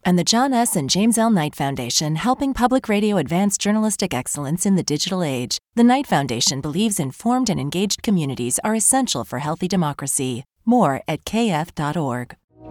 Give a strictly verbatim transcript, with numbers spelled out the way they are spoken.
and the John S. and James L. Knight Foundation, helping public radio advance journalistic excellence in the digital age. The Knight Foundation believes informed and engaged communities are essential for healthy democracy. More at k f dot org.